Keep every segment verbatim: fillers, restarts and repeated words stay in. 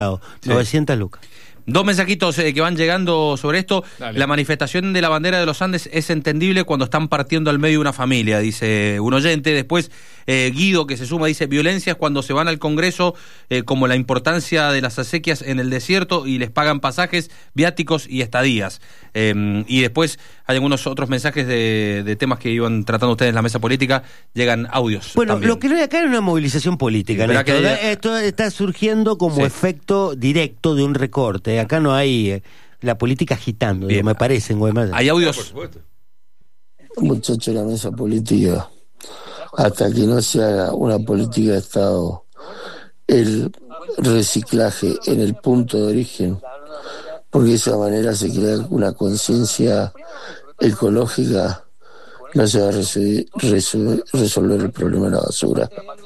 Sí. novecientas lucas. Dos mensajitos eh, que van llegando sobre esto. Dale. La manifestación de la bandera de los Andes es entendible cuando están partiendo al medio de una familia, dice un oyente. Después eh, Guido, que se suma, dice violencias cuando se van al Congreso, eh, como la importancia de las acequias en el desierto y les pagan pasajes, viáticos y estadías. Eh, y después hay algunos otros mensajes de, de temas que iban tratando ustedes en la mesa política. Llegan audios. Bueno, también. lo que no hay acá es una movilización política. Pero Néstor. acá hay- Esto está surgiendo como Sí. efecto directo de un recorte. Acá no hay eh, la política agitando, Bien. digo, me parece, en Guaymallén. Hay audios. Por supuesto. Muchachos, la mesa política, hasta que no se haga una política de Estado, el reciclaje en el punto de origen, porque de esa manera se crea una conciencia ecológica, no se va a resolver, resolver, resolver el problema de la basura.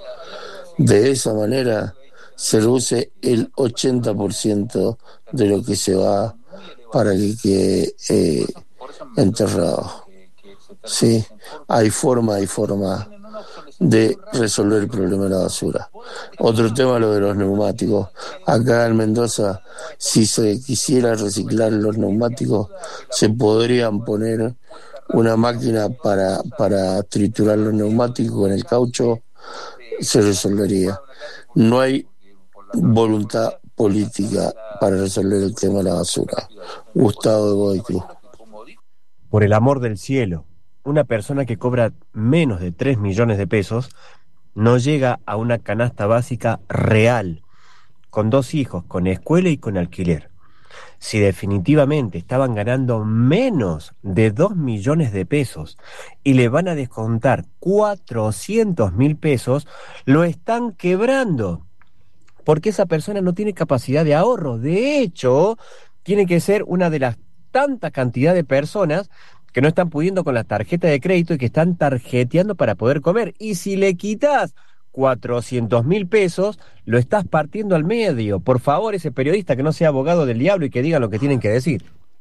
De esa manera se reduce el ochenta por ciento de lo que se va para que quede eh, enterrado. Sí, hay forma, hay forma de resolver el problema de la basura. Otro tema, lo de los neumáticos. Acá en Mendoza, si se quisiera reciclar los neumáticos, se podrían poner una máquina para, para triturar los neumáticos con el caucho, se resolvería. No hay voluntad política para resolver el tema de la basura. Gustavo de Godoy Cruz. Por el amor del cielo, una persona que cobra menos de tres millones de pesos no llega a una canasta básica real, con dos hijos, con escuela y con alquiler. Si definitivamente estaban ganando menos de dos millones de pesos y le van a descontar cuatrocientos mil pesos, lo están quebrando, porque esa persona no tiene capacidad de ahorro. De hecho, tiene que ser una de las tanta cantidad de personas que no están pudiendo con la tarjeta de crédito y que están tarjeteando para poder comer. Y si le quitas cuatrocientos mil pesos, lo estás partiendo al medio. Por favor, ese periodista que no sea abogado del diablo y que diga lo que tienen que decir.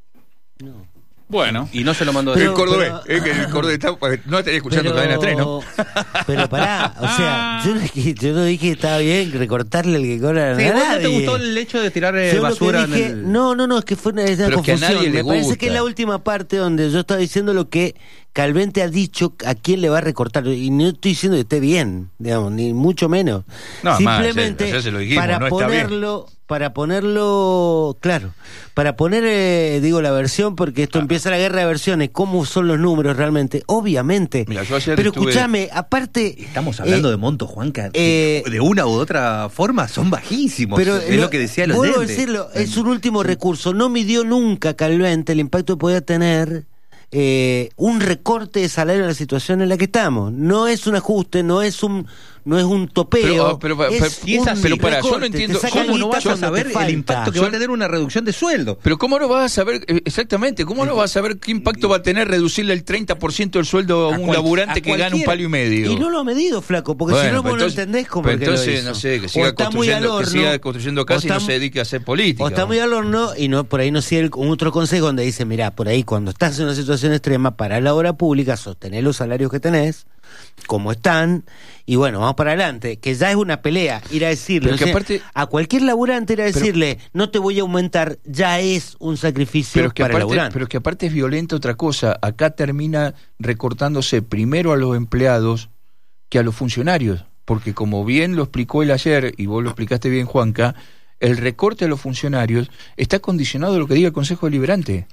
Bueno. Y no se lo mandó Pero- el cordobés, pero- es que el cordobés está, no estaría escuchando cadena tres, ¿no? Pero pará, o sea, yo, no dije- yo no dije que estaba bien recortarle el que cobra Sí, a ¿vos no te nadie. gustó el hecho de tirar eh, Yo lo que basura dije- en el... No, no, no, es que fue una, una Pero es que a confusión. nadie le Me parece gusta. que es la última parte donde yo estaba diciendo lo que Calvente ha dicho a quién le va a recortar. Y no estoy diciendo que esté bien, digamos, ni mucho menos. No, Simplemente más, ayer- ayer se lo dijimos, para no está bien. ponerlo, para ponerlo, claro, para poner, eh, digo, la versión, porque esto empieza la guerra de versiones, cómo son los números realmente, obviamente. Mira, yo ayer Pero estuve- escúchame, aparte... Estamos hablando eh, de montos, Juanca, eh, de, de una u otra forma son bajísimos. Pero es lo que decía el vuelvo a oyente. decirlo, es un último recurso. No midió nunca Calvente el impacto que podía tener eh, un recorte de salario en la situación en la que estamos. No es un ajuste, no es un no es un topeo. Pero, ah, pero, es pero- y esas- un pero para, yo no recorte, entiendo, te sacan ¿Cómo no guita vas a cuando saber te el falta. impacto que Yo- va a tener una reducción de sueldo? Pero ¿cómo no vas a saber, eh, exactamente, cómo no vas a saber qué impacto va a tener reducirle el treinta por ciento del sueldo a A un cual- laburante a que gana un cualquiera. palo y medio? Y no lo ha medido, flaco, porque Bueno, si no, pero vos no entonces- entendés cómo pero es que lo entonces, hizo. no sé, que O siga está muy al construyendo, que siga horno, construyendo casa o y no está- se dedique a hacer política. O está muy al horno y no por ahí no sigue el- un otro consejo donde dice, mirá, por ahí cuando estás en una situación extrema, para la obra pública, sostener los salarios que tenés, como están, y bueno, vamos para adelante, que ya es una pelea, ir a decirle, Pero que o sea, aparte- a cualquier laburante ir a decirle, no te voy a aumentar, ya es un sacrificio Pero es, que para el aparte, laburante. pero es que aparte es violenta otra cosa. Acá termina recortándose primero a los empleados que a los funcionarios. Porque como bien lo explicó él ayer, y vos lo explicaste bien, Juanca, el recorte a los funcionarios está condicionado a lo que diga el Consejo Deliberante.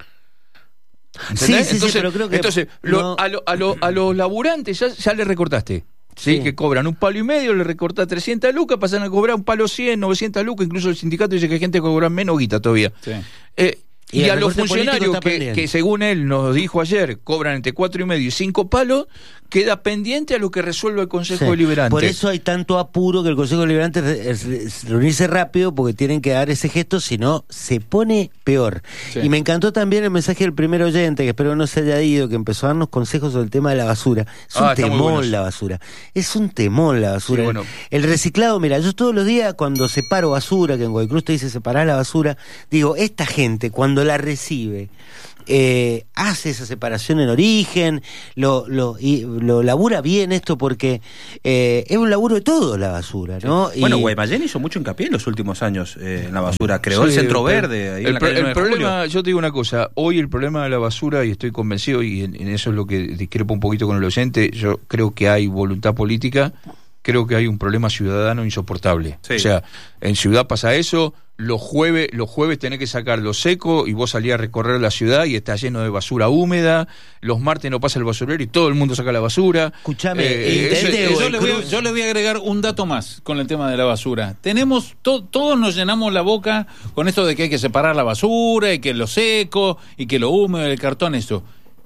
¿Entendés? Sí, sí, sí, entonces, pero creo que entonces lo- no- a, lo- a, lo- a los laburantes ya, ya le recortaste. ¿Sí? Sí. Que cobran un palo y medio, le recortás trescientas lucas, pasan a cobrar un palo cien, novecientas lucas, incluso el sindicato dice que hay gente que cobra menos guita todavía. Sí. Eh, Y y, el a los recorte político funcionarios está que, pendiente. que según él nos dijo ayer cobran entre cuatro y medio y cinco palos, queda pendiente a lo que resuelva el Consejo Sí. Deliberante. Por eso hay tanto apuro que el Consejo Deliberante re- es reunirse rápido porque tienen que dar ese gesto, si no se pone peor. Sí. Y me encantó también el mensaje del primer oyente, que espero no se haya ido, que empezó a darnos consejos sobre el tema de la basura. Es un Ah, está muy temón bueno eso. la basura. Es un temón la basura. Sí, bueno. El reciclado, mira, yo todos los días cuando separo basura, que en Guaycruz te dice separar la basura, digo, esta gente cuando cuando la recibe, eh, hace esa separación en origen, lo, lo, y, lo labura bien esto porque eh, es un laburo de todo la basura, ¿no? Sí. Bueno, y... Guaymallén hizo mucho hincapié en los últimos años eh, en la basura, creó sí, el Centro el, Verde. Ahí el, en la el, el de problema, yo te digo una cosa, hoy el problema de la basura, y estoy convencido, y en, en eso es lo que discrepo un poquito con el oyente, yo creo que hay voluntad política, creo que hay un problema ciudadano insoportable. Sí. O sea, en Ciudad pasa eso, los jueves, los jueves tenés que sacar lo seco y vos salís a recorrer la ciudad y está lleno de basura húmeda, los martes no pasa el basurero y todo el mundo saca la basura. Escuchame, eh, eh, eh, yo, le voy a, yo le voy a agregar un dato más con el tema de la basura. Tenemos, to, todos nos llenamos la boca con esto de que hay que separar la basura y que lo seco y que lo húmedo, el cartón, eso.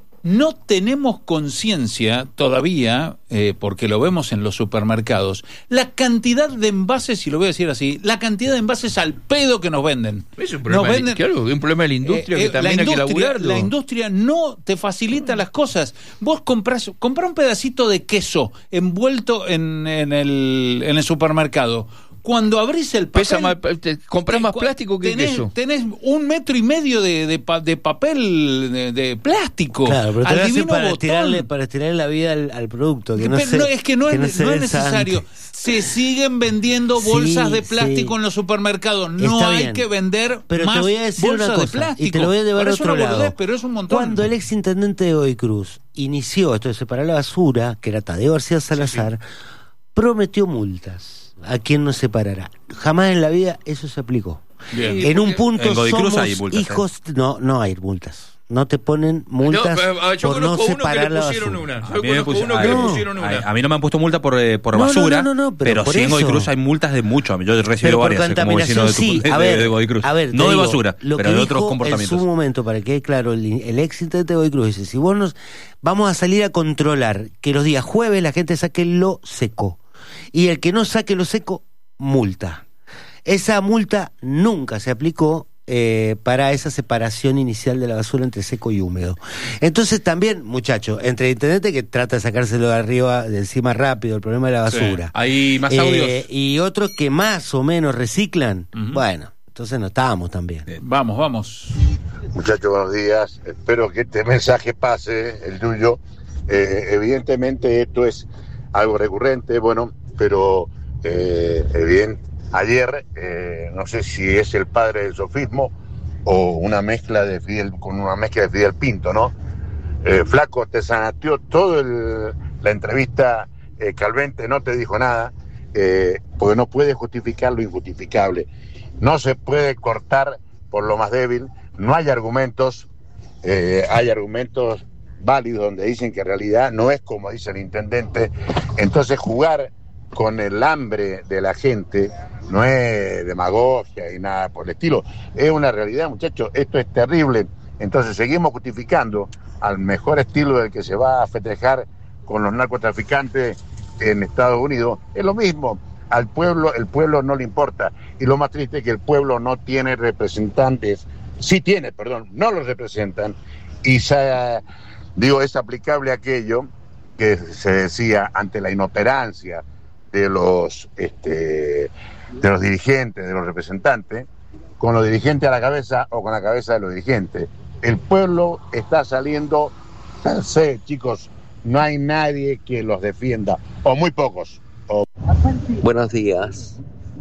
No tenemos conciencia todavía, eh, porque lo vemos en los supermercados, la cantidad de envases, y lo voy a decir así, la cantidad de envases al pedo que nos venden. Es un problema, nos venden, claro, es un problema de la industria eh, que también hay que laburarlo. La industria no te facilita las cosas. Vos comprás, comprá un pedacito de queso envuelto en, en, el, en el supermercado. Cuando abrís el papel... Pesa más, te comprás más plástico que tenés, queso. Tenés un metro y medio de, de, de papel de, de plástico. Claro, pero te al lo hace para botón. estirarle, para estirarle la vida al, al producto. Que no, pero se, no, es que no, que es, no, se no es necesario. Antes. Se siguen vendiendo bolsas sí, de plástico sí. en los supermercados. No Está hay bien. que vender pero más te voy a decir bolsas una cosa, de plástico. Y te lo voy a llevar a Parece otro una lado. boludez, pero es un montón. Cuando el exintendente de Godoy Cruz inició esto de separar la basura, que era Tadeo García Salazar, sí, sí. prometió multas a quien no separará. Jamás en la vida eso se aplicó. Bien. En un punto en somos hay multas, hijos... ¿eh? No, no hay multas. No te ponen multas no, yo por no separar la basura. Una. Yo conozco uno que le pusieron una. A mí no me han puesto multa por, eh, por no, basura, no, no, no, pero, pero sí en Godoy Cruz hay multas de mucho. Yo he recibido varias eh, como vecino de, tu, sí, de, a ver, de Godoy Cruz. A ver, no de digo, basura, pero de otros comportamientos. En su momento, para que quede claro, el, el ex intendente de Godoy Cruz dice, si vos nos vamos a salir a controlar que los días jueves la gente saque lo seco y el que no saque lo seco, multa. Esa multa nunca se aplicó eh, para esa separación inicial de la basura entre seco y húmedo. Entonces también, muchachos, entre el intendente que trata de sacárselo de arriba, de encima rápido, el problema de la basura. Sí. Hay más audios. Eh, y otros que más o menos reciclan, uh-huh. bueno, entonces no estábamos tan bien. bien. Vamos, vamos. Muchachos, buenos días. Espero que este mensaje pase, el tuyo. Eh, evidentemente esto es algo recurrente, bueno, pero eh, bien, ayer, eh, no sé si es el padre del sofismo o una mezcla de Fidel, con una mezcla de Fidel Pinto, ¿no? Eh, Flaco, te sanateó todo el, la entrevista, eh, Calvente no te dijo nada, eh, porque no puede justificar lo injustificable. No se puede cortar por lo más débil, no hay argumentos, eh, hay argumentos válidos donde dicen que en realidad no es como dice el intendente. Entonces jugar con el hambre de la gente no es demagogia y nada por el estilo, es una realidad, muchachos, esto es terrible. Entonces seguimos justificando al mejor estilo del que se va a festejar con los narcotraficantes en Estados Unidos, es lo mismo. Al pueblo, el pueblo no le importa, y lo más triste es que el pueblo no tiene representantes, sí tiene, perdón, no los representan, y se, digo, es aplicable aquello que se decía ante la inoperancia de los este, de los dirigentes, de los representantes, con los dirigentes a la cabeza o con la cabeza de los dirigentes. El pueblo está saliendo, no sé, chicos, no hay nadie que los defienda, o muy pocos. O... Buenos días.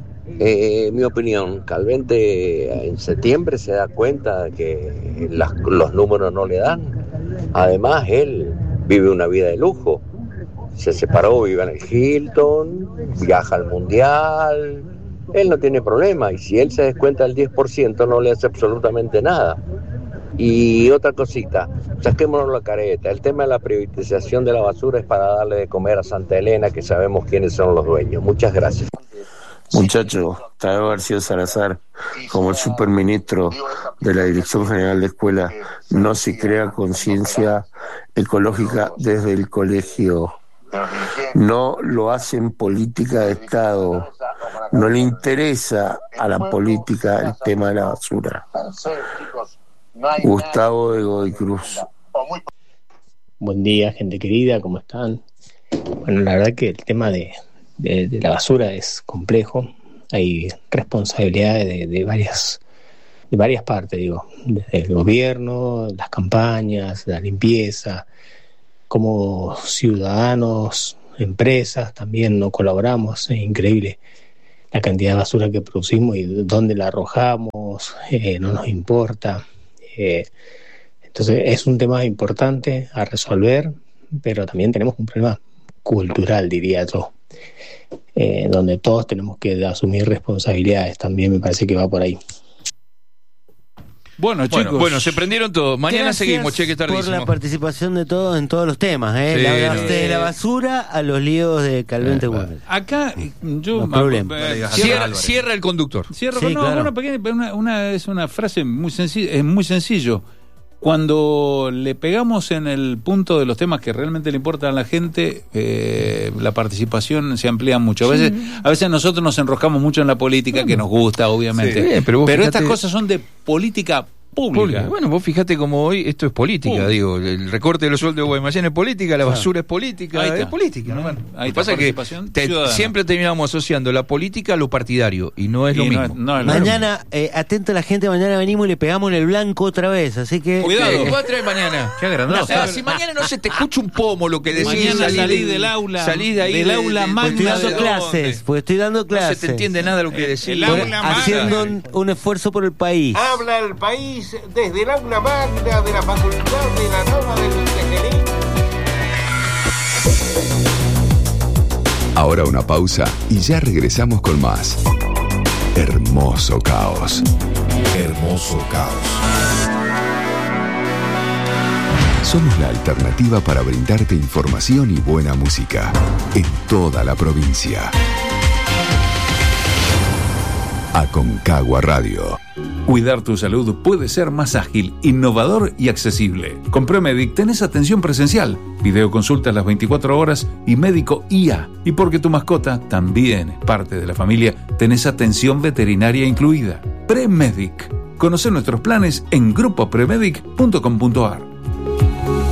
Eh, mi opinión, Calvente en septiembre se da cuenta de que las, los números no le dan. Además, él vive una vida de lujo. Se separó, vive en el Hilton, viaja al Mundial. Él no tiene problema. Y si él se descuenta el diez por ciento, no le hace absolutamente nada. Y otra cosita, saquémonos la careta. El tema de la privatización de la basura es para darle de comer a Santa Elena, que sabemos quiénes son los dueños. Muchas gracias. Muchacho, Tadeo García Salazar, como el superministro de la Dirección General de Escuela, no se crea conciencia ecológica desde el colegio. No lo hacen política de Estado. No le interesa a la política el tema de la basura. Gustavo de Godoy Cruz. Buen día, gente querida, ¿cómo están? Bueno, la verdad que el tema de, de, de la basura es complejo. Hay responsabilidades de, de varias de varias partes, digo, desde el gobierno, las campañas, la limpieza, como ciudadanos, empresas también no colaboramos. Es increíble la cantidad de basura que producimos y dónde la arrojamos, eh, no nos importa. Eh, entonces es un tema importante a resolver, pero también tenemos un problema cultural, diría yo, eh, donde todos tenemos que asumir responsabilidades. También me parece que va por ahí. Bueno, chicos. Bueno, bueno, se prendieron todos. Mañana Gracias seguimos, cheque tardísimo. por la participación de todos en todos los temas, ¿eh? Sí, la, no. de la basura a los líos de Calvente. Eh, Acá yo... No problema. eh, Cierra, cierra el conductor. Cierro, Sí, no, claro. una pequeña, una, una- es una frase muy sencilla, es muy sencillo. Cuando le pegamos en el punto de los temas que realmente le importan a la gente, eh, la participación se amplía mucho. A veces, a veces nosotros nos enroscamos mucho en la política, que nos gusta, obviamente. Sí, pero vos fíjate- estas cosas son de política pública. Pública. Bueno, vos fíjate como hoy esto es política, Pública. digo, el recorte de los sueldos de Guaymallén es política, la basura es política, Ahí está. es política, ¿no? Bueno, Ahí lo que está, pasa es que participación te- ciudadana. siempre terminamos asociando la política a lo partidario y no es lo Y no mismo. es- no es lo Mañana, eh, atento a la gente, mañana venimos y le pegamos en el blanco otra vez, así que... Cuidado. Eh, ¿qué va a traer mañana? Qué agrandoso. Ah, si mañana no se te escucha un pomo lo que decís, Mañana salí salí de- del aula, salí de ahí del de- aula de- de- magna Estoy dando de clases, pues estoy dando No clases. se te entiende nada lo que decís. el Por- aula magna. haciendo un, un esfuerzo por el país. Habla el país desde el aula magna de la Facultad de la Norma del Tejerín. Ahora una pausa y ya regresamos con más. Hermoso caos. Hermoso caos. Somos la alternativa para brindarte información y buena música en toda la provincia. Aconcagua Radio. Cuidar tu salud puede ser más ágil, innovador y accesible. Con Promedic tenés atención presencial, videoconsultas las veinticuatro horas y médico I A. Y porque tu mascota también es parte de la familia, tenés atención veterinaria incluida. Premedic. Conoce nuestros planes en grupo premedic punto com punto a r.